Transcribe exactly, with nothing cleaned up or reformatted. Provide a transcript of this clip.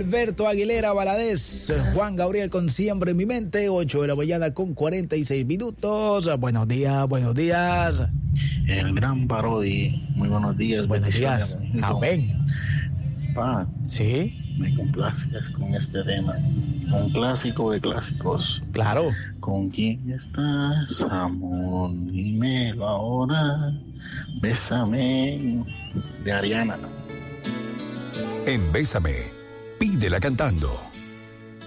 Alberto Aguilera Valadez, Juan Gabriel con Siempre en mi mente, ocho de la mañana con cuarenta y seis minutos. Buenos días, buenos días. El gran Parodi, muy buenos días. Buenos días. Amén. Pa, sí. Me complaces con este tema. Un clásico de clásicos. Claro. ¿Con quién estás, amor? Dímelo ahora. Bésame. De Ariana. En Bésame, pídela cantando.